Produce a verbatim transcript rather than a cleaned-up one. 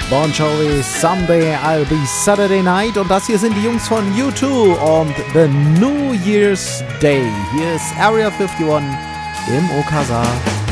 Bon Jovi, Someday I'll Be Saturday Night. Und das hier sind die Jungs von U zwei und The New Year's Day. Hier ist Area einundfünfzig im Okasa.